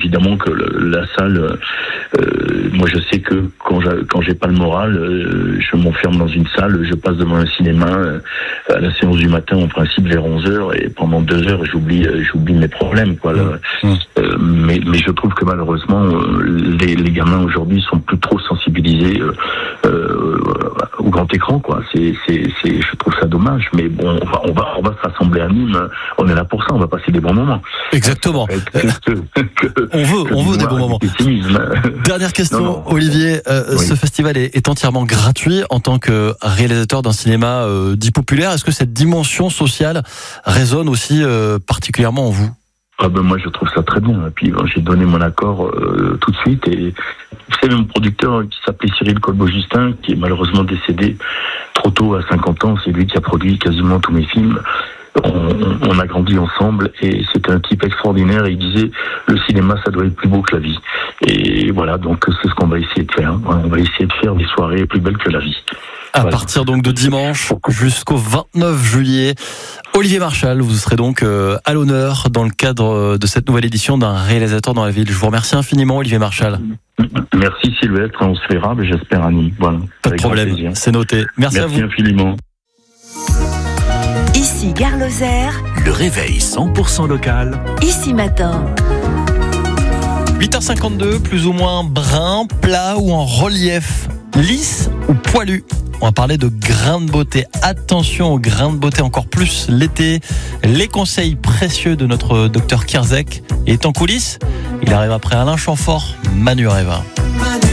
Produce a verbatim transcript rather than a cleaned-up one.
évidemment que le, la salle, euh, moi je sais que quand j'ai, quand j'ai pas le moral, euh, je m'enferme dans une salle, je passe devant un cinéma euh, à la séance du matin en principe vers onze heures et pendant deux heures j'oublie euh, j'oublie mes problèmes quoi. Mmh. Le, euh, mais mais je trouve que malheureusement euh, les, les gamins aujourd'hui sont plus trop sensibilisés euh, euh, au grand écran quoi. C'est c'est c'est je trouve ça dommage, mais bon on va on va on va se rassembler à Nîmes, on est là pour ça, on va passer des bons moments. Exactement. Que, que, que, on veut on veut des bons moments. Dernière question, non, non. Olivier, euh, oui. Ce festival est, est entièrement gratuit en tant que réalisateur d'un cinéma euh, dit populaire. Est-ce que cette dimension sociale résonne aussi euh, particulièrement en vous? Ah ben moi je trouve ça très bien. Et puis j'ai donné mon accord euh, tout de suite. Et vous savez, mon producteur qui s'appelait Cyril Colbeau-Justin, qui est malheureusement décédé trop tôt à cinquante ans, c'est lui qui a produit quasiment tous mes films. On, on a grandi ensemble et c'était un type extraordinaire et il disait le cinéma ça doit être plus beau que la vie. Et voilà, donc c'est ce qu'on va essayer de faire. On va essayer de faire des soirées plus belles que la vie. À voilà. Partir donc de dimanche jusqu'au vingt-neuf juillet, Olivier Marchal, vous serez donc à l'honneur dans le cadre de cette nouvelle édition d'un réalisateur dans la ville. Je vous remercie infiniment, Olivier Marchal. Merci Sylvestre, on se verra, mais j'espère à Nîmes. Voilà. Pas de problème, c'est noté. Merci, Merci à vous. Merci infiniment. Ici Gare Lozère, le réveil cent pour cent local. Ici Matin. huit heures cinquante-deux, plus ou moins brun, plat ou en relief, lisse ou poilu. On va parler de grains de beauté. Attention aux grains de beauté encore plus l'été. Les conseils précieux de notre docteur Kierzek est en coulisses. Il arrive après Alain Chamfort, Manu Reva.